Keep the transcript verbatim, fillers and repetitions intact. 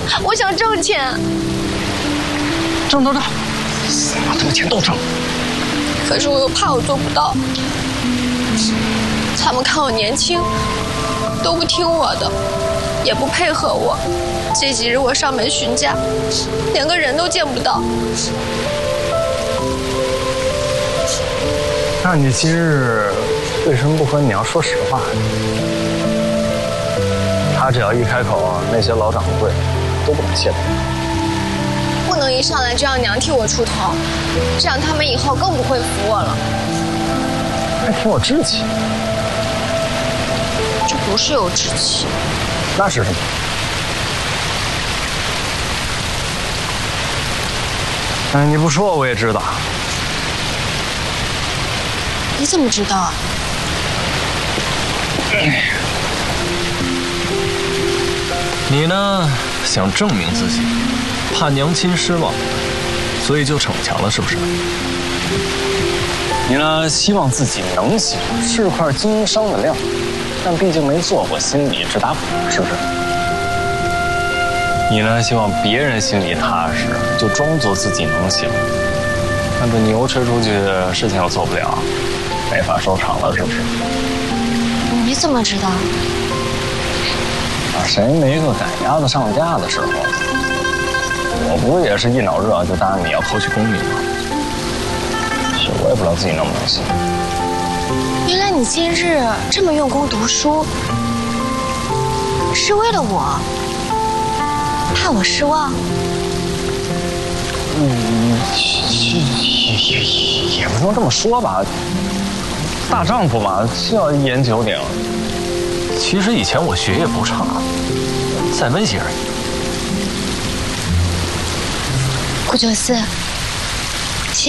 我想挣钱。 挣挣挣，什么挣钱都挣。 可是我又怕我做不到，他们看我年轻，都不听我的，也不配合我。这几日我上门询价，连个人都见不到。 那你今日为什么不和你娘说实话？他只要一开口，那些老掌柜都不能谢他。 不能一上来就让娘替我出头，这样他们以后更不会服我了。 还挺有志气。 这不是有志气， 那是什么？哎，你不说我也知道。 你怎么知道？ 你呢，想证明自己，怕娘亲失望，所以就逞强了，是不是？ 你呢，希望自己能行，是块经商的料，但毕竟没做过，心里直打鼓，是不是？你呢，希望别人心里踏实，就装作自己能行，但这牛吹出去，事情又做不了，没法收场了，是不是？ 你怎么知道？ 啊，谁没个赶鸭子上架的时候？我不也是一脑热就答应你要抛弃功名吗？是我也不知道自己能不能行。 原来你今日这么用功读书，是为了我，怕我失望？ 嗯，也也也也不能这么说吧。大丈夫嘛，就要一言九鼎。 其实以前我学业不差，再温习而已。 顾九思，